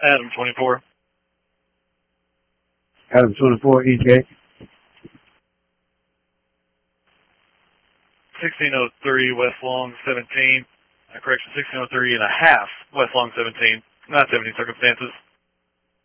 Adam 24. Adam 24, EJ. 1603 West Long 17. Correction, 1603 and a half West Long 17. Not 17 circumstances.